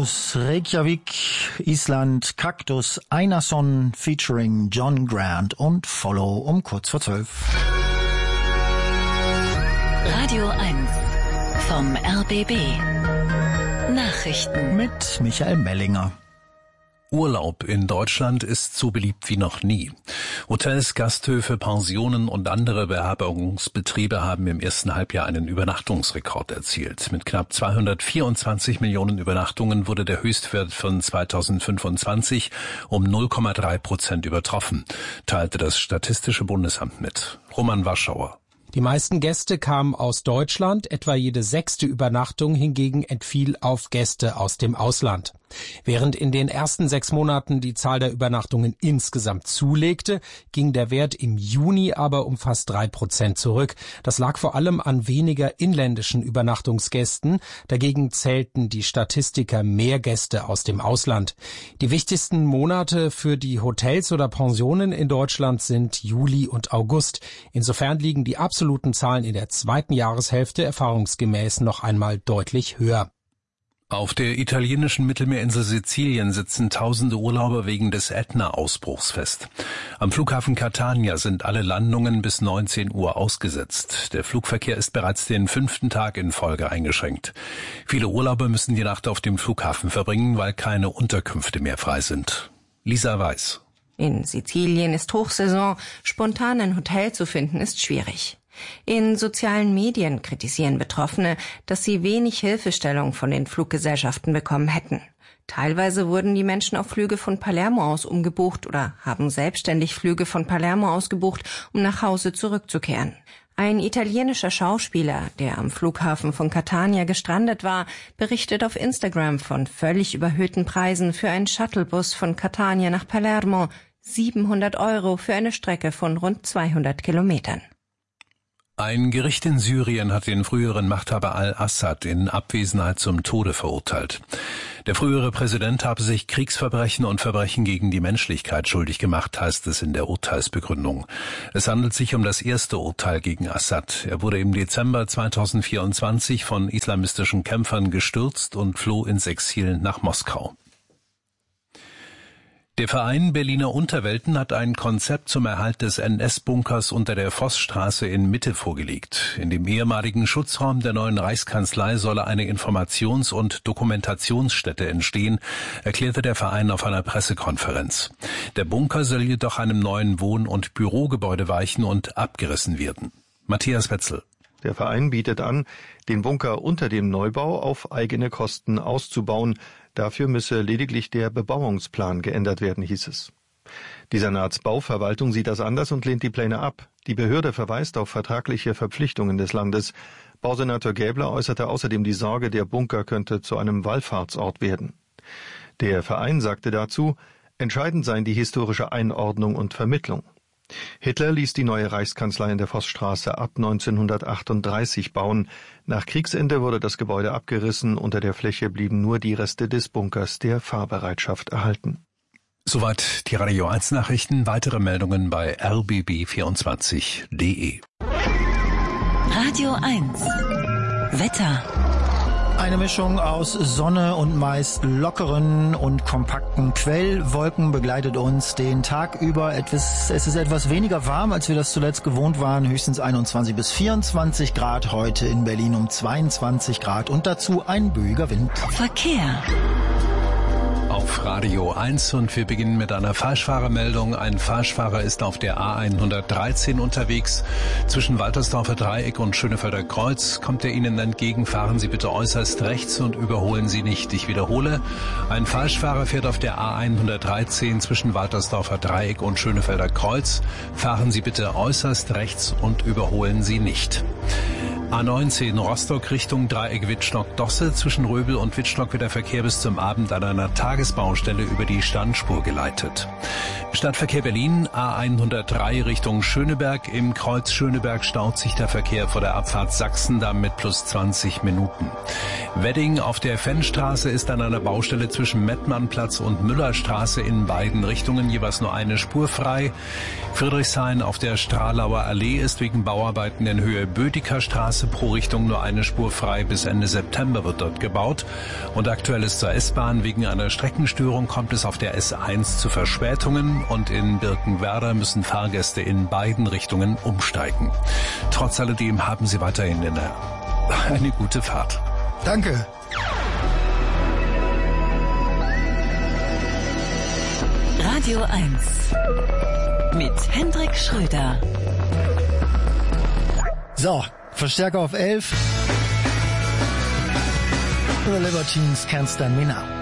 aus Reykjavik, Island, Kaktus, Einarsson featuring John Grant und Follow um kurz vor 12. Radio 1 vom RBB. Nachrichten Mit Michael Mellinger. Urlaub in Deutschland ist so beliebt wie noch nie. Hotels, Gasthöfe, Pensionen und andere Beherbergungsbetriebe haben im ersten Halbjahr einen Übernachtungsrekord erzielt. Mit knapp 224 Millionen Übernachtungen wurde der Höchstwert von 2025 um 0,3% übertroffen, teilte das Statistische Bundesamt mit. Roman Warschauer. Die meisten Gäste kamen aus Deutschland, etwa jede 6. Übernachtung hingegen entfiel auf Gäste aus dem Ausland. Während in den ersten 6 Monaten die Zahl der Übernachtungen insgesamt zulegte, ging der Wert im Juni aber um fast 3% zurück. Das lag vor allem an weniger inländischen Übernachtungsgästen. Dagegen zählten die Statistiker mehr Gäste aus dem Ausland. Die wichtigsten Monate für die Hotels oder Pensionen in Deutschland sind Juli und August. Insofern liegen die absoluten Zahlen in der zweiten Jahreshälfte erfahrungsgemäß noch einmal deutlich höher. Auf der italienischen Mittelmeerinsel Sizilien sitzen tausende Urlauber wegen des Ätna-Ausbruchs fest. Am Flughafen Catania sind alle Landungen bis 19 Uhr ausgesetzt. Der Flugverkehr ist bereits den 5. Tag in Folge eingeschränkt. Viele Urlauber müssen die Nacht auf dem Flughafen verbringen, weil keine Unterkünfte mehr frei sind. Lisa Weiß. In Sizilien ist Hochsaison. Spontan ein Hotel zu finden ist schwierig. In sozialen Medien kritisieren Betroffene, dass sie wenig Hilfestellung von den Fluggesellschaften bekommen hätten. Teilweise wurden die Menschen auf Flüge von Palermo aus umgebucht oder haben selbstständig Flüge von Palermo aus gebucht, um nach Hause zurückzukehren. Ein italienischer Schauspieler, der am Flughafen von Catania gestrandet war, berichtet auf Instagram von völlig überhöhten Preisen für einen Shuttlebus von Catania nach Palermo, 700 € für eine Strecke von rund 200 Kilometern. Ein Gericht in Syrien hat den früheren Machthaber al-Assad in Abwesenheit zum Tode verurteilt. Der frühere Präsident habe sich Kriegsverbrechen und Verbrechen gegen die Menschlichkeit schuldig gemacht, heißt es in der Urteilsbegründung. Es handelt sich um das erste Urteil gegen Assad. Er wurde im Dezember 2024 von islamistischen Kämpfern gestürzt und floh ins Exil nach Moskau. Der Verein Berliner Unterwelten hat ein Konzept zum Erhalt des NS-Bunkers unter der Vossstraße in Mitte vorgelegt. In dem ehemaligen Schutzraum der neuen Reichskanzlei solle eine Informations- und Dokumentationsstätte entstehen, erklärte der Verein auf einer Pressekonferenz. Der Bunker soll jedoch einem neuen Wohn- und Bürogebäude weichen und abgerissen werden. Matthias Wetzel. Der Verein bietet an, den Bunker unter dem Neubau auf eigene Kosten auszubauen. Dafür müsse lediglich der Bebauungsplan geändert werden, hieß es. Die Senatsbauverwaltung sieht das anders und lehnt die Pläne ab. Die Behörde verweist auf vertragliche Verpflichtungen des Landes. Bausenator Gäbler äußerte außerdem die Sorge, der Bunker könnte zu einem Wallfahrtsort werden. Der Verein sagte dazu, entscheidend seien die historische Einordnung und Vermittlung. Hitler ließ die neue Reichskanzlei in der Vossstraße ab 1938 bauen. Nach Kriegsende wurde das Gebäude abgerissen. Unter der Fläche blieben nur die Reste des Bunkers der Fahrbereitschaft erhalten. Soweit die Radio 1 Nachrichten. Weitere Meldungen bei rbb24.de. Radio 1 Wetter. Eine Mischung aus Sonne und meist lockeren und kompakten Quellwolken begleitet uns den Tag über. Es ist etwas weniger warm, als wir das zuletzt gewohnt waren. Höchstens 21 bis 24 Grad. Heute in Berlin um 22 Grad und dazu ein böiger Wind. Verkehr. Auf Radio 1 und wir beginnen mit einer Falschfahrermeldung. Ein Falschfahrer ist auf der A113 unterwegs. Zwischen Waltersdorfer Dreieck und Schönefelder Kreuz kommt er Ihnen entgegen. Fahren Sie bitte äußerst rechts und überholen Sie nicht. Ich wiederhole, ein Falschfahrer fährt auf der A113 zwischen Waltersdorfer Dreieck und Schönefelder Kreuz. Fahren Sie bitte äußerst rechts und überholen Sie nicht. A19 Rostock Richtung Dreieck Wittstock-Dosse. Zwischen Röbel und Wittstock wird der Verkehr bis zum Abend an einer Tagesbaustelle über die Standspur geleitet. Stadtverkehr Berlin, A103 Richtung Schöneberg. Im Kreuz Schöneberg staut sich der Verkehr vor der Abfahrt Sachsendamm mit plus 20 Minuten. Wedding auf der Fennstraße ist an einer Baustelle zwischen Mettmannplatz und Müllerstraße in beiden Richtungen jeweils nur eine Spur frei. Friedrichshain auf der Stralauer Allee ist wegen Bauarbeiten in Höhe Bötiker Straße Straße pro Richtung nur eine Spur frei. Bis Ende September wird dort gebaut. Und aktuell ist zur S-Bahn. Wegen einer Streckenstörung kommt es auf der S1 zu Verspätungen. Und in Birkenwerder müssen Fahrgäste in beiden Richtungen umsteigen. Trotz alledem haben Sie weiterhin eine gute Fahrt. Danke. Radio 1 mit Hendrik Schröder. So, Verstärker auf 11. The Libertines Can't Stand Me Now.